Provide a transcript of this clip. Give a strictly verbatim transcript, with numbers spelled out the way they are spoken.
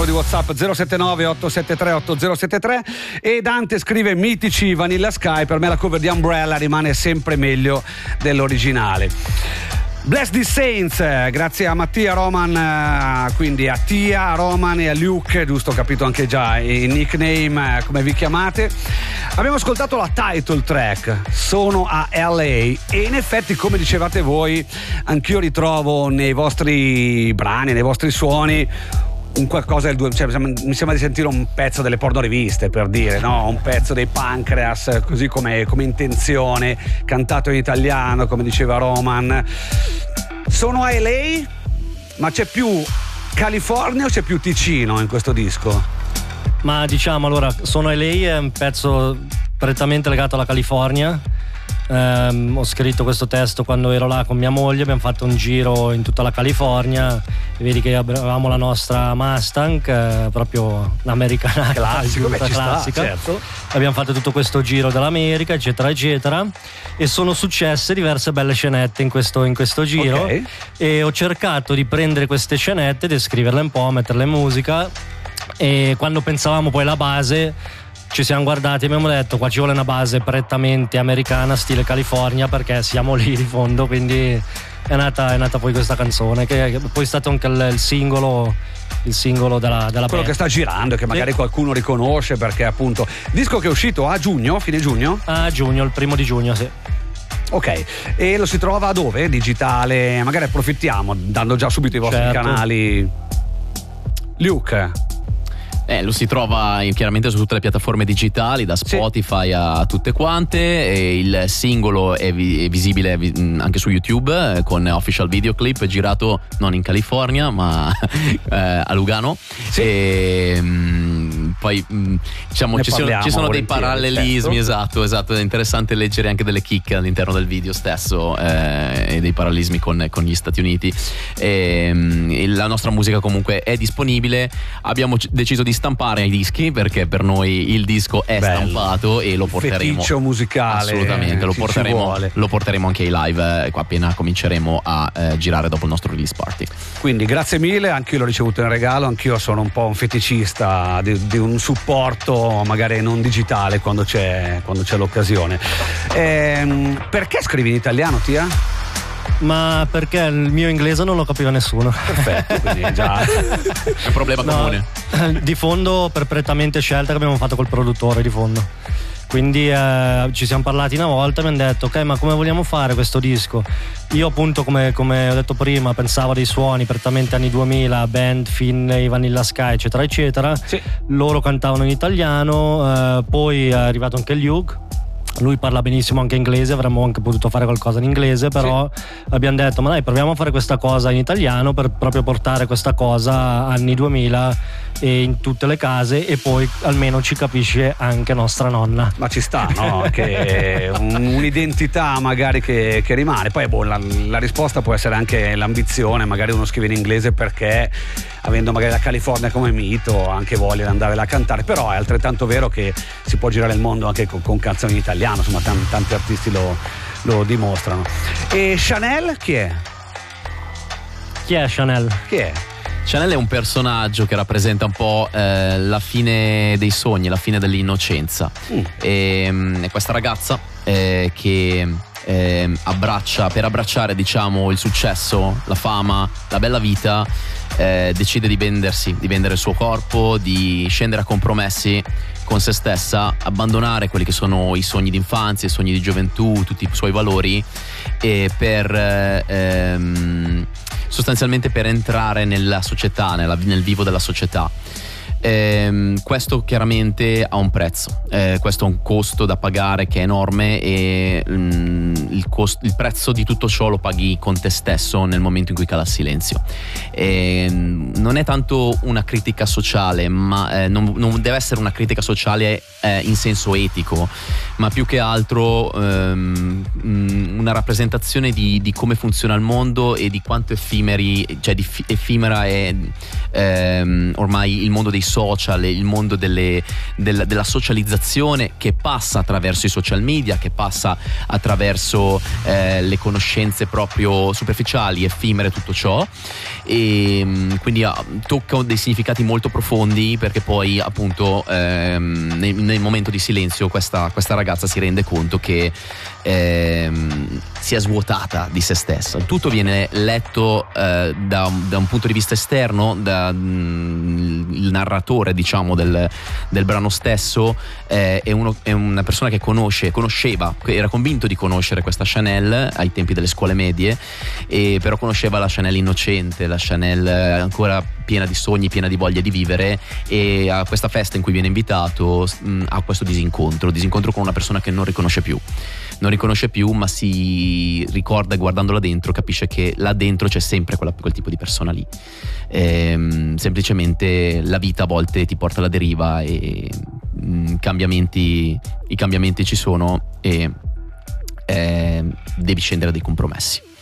di WhatsApp zero sette nove otto sette tre otto zero sette tre. E Dante scrive: mitici Vanilla Sky, per me la cover di Umbrella rimane sempre meglio dell'originale. Bless the Saints, grazie a Mattia Roman, quindi a Tia, a Roman e a Luke, giusto, ho capito anche già il nickname, come vi chiamate. Abbiamo ascoltato la title track, Sono a L A, e in effetti, come dicevate voi, anch'io ritrovo nei vostri brani, nei vostri suoni un qualcosa del due, cioè, mi sembra di sentire un pezzo delle pornoriviste, per dire, no? Un pezzo dei Pancreas, così come, come intenzione, cantato in italiano, come diceva Roman. Sono a L A, ma c'è più California o c'è più Ticino in questo disco? Ma diciamo, allora, Sono a L A è un pezzo prettamente legato alla California. Um, ho scritto questo testo quando ero là con mia moglie, abbiamo fatto un giro in tutta la California e vedi che avevamo la nostra Mustang, eh, proprio l'americana classico, beh, ci classica, sta, certo. Abbiamo fatto tutto questo giro dell'America, eccetera eccetera, e sono successe diverse belle scenette in questo, in questo giro, okay. E ho cercato di prendere queste scenette, di scriverle un po', metterle in musica, e quando pensavamo poi alla base ci siamo guardati e abbiamo detto: qua ci vuole una base prettamente americana, stile California, perché siamo lì di fondo. Quindi è nata, è nata poi questa canzone, che è poi stato anche il, il singolo il singolo della, della quello band, che sta girando e che magari sì, qualcuno riconosce, perché appunto disco che è uscito a giugno, fine giugno? A giugno, il primo di giugno, sì. Ok, e lo si trova dove? Digitale? Magari approfittiamo dando già subito i vostri certo. canali. Luke. Eh, lo si trova chiaramente su tutte le piattaforme digitali, da Spotify sì. a tutte quante, e il singolo è, vi- è visibile anche su YouTube, eh, con official videoclip, girato non in California ma eh, a Lugano. Sì. E mh, poi mh, diciamo ci sono, ci sono dei parallelismi, certo. esatto, esatto, è interessante leggere anche delle chicche all'interno del video stesso, eh, e dei parallelismi con, con gli Stati Uniti. E, mh, la nostra musica comunque è disponibile, abbiamo c- deciso di stampare i dischi perché per noi il disco è Bello. stampato e lo porteremo, feticcio musicale, assolutamente lo porteremo, lo porteremo anche ai live, eh, appena cominceremo a eh, girare dopo il nostro release party. Quindi grazie mille, anch'io l'ho ricevuto in regalo, anch'io sono un po' un feticista di, di un supporto magari non digitale quando c'è, quando c'è l'occasione. Ehm, perché scrivi in italiano, Tia? Ma perché il mio inglese non lo capiva nessuno. Perfetto, quindi è già è un problema no, comune. Di fondo per prettamente scelta che abbiamo fatto col produttore di fondo. Quindi eh, ci siamo parlati una volta e mi hanno detto: ok, ma come vogliamo fare questo disco? Io appunto, come, come ho detto prima, pensavo dei suoni prettamente anni duemila, band, Finney, Vanilla Sky, eccetera eccetera. Sì. Loro cantavano in italiano, eh, poi è arrivato anche Luke. Lui parla benissimo anche inglese, avremmo anche potuto fare qualcosa in inglese, però sì. abbiamo detto: ma dai, proviamo a fare questa cosa in italiano, per proprio portare questa cosa anni duemila e in tutte le case, e poi almeno ci capisce anche nostra nonna. Ma ci sta, no? Che un'identità magari che, che rimane. Poi boh, la, la risposta può essere anche l'ambizione, magari uno scrive in inglese perché, avendo magari la California come mito, ha anche voglia di andare là a cantare. Però è altrettanto vero che si può girare il mondo anche con, con canzoni in italiano, insomma tanti, tanti artisti lo, lo dimostrano. E Chanel chi è? Chi è Chanel? Chi è? Chanel è un personaggio che rappresenta un po' eh, la fine dei sogni, la fine dell'innocenza. Mm. E, mh, questa ragazza eh, che eh, abbraccia, per abbracciare diciamo il successo, la fama, la bella vita, eh, decide di vendersi, di vendere il suo corpo, di scendere a compromessi con se stessa, abbandonare quelli che sono i sogni d'infanzia, i sogni di gioventù, tutti i suoi valori, e per eh, ehm, sostanzialmente per entrare nella società, nella, nel vivo della società. Eh, questo chiaramente ha un prezzo, eh, questo è un costo da pagare che è enorme, e mm, il, costo, il prezzo di tutto ciò lo paghi con te stesso nel momento in cui cala il silenzio. Eh, non è tanto una critica sociale, ma eh, non, non deve essere una critica sociale eh, in senso etico, ma più che altro ehm, una rappresentazione di, di come funziona il mondo e di quanto effimeri, cioè di effimera è ehm, ormai il mondo dei sogni, social, il mondo delle, del, della socializzazione che passa attraverso i social media, che passa attraverso eh, le conoscenze proprio superficiali, effimere, tutto ciò, e quindi ah, tocca dei significati molto profondi, perché poi appunto ehm, nel, nel momento di silenzio questa, questa ragazza si rende conto che ehm, si è svuotata di se stessa. Tutto viene letto eh, da, da un punto di vista esterno, da, mh, il narratore diciamo del, del brano stesso eh, è, uno, è una persona che conosce, conosceva, era convinto di conoscere questa Chanel ai tempi delle scuole medie, e però conosceva la Chanel innocente, la Chanel ancora piena di sogni, piena di voglia di vivere, e a questa festa in cui viene invitato mh, ha questo disincontro, disincontro con una persona che non riconosce più. Non riconosce più, ma si ricorda, guardandola dentro capisce che là dentro c'è sempre quella, quel tipo di persona lì. Ehm, semplicemente la vita a volte ti porta alla deriva, e mh, cambiamenti, i cambiamenti ci sono, e eh, devi scendere a dei compromessi.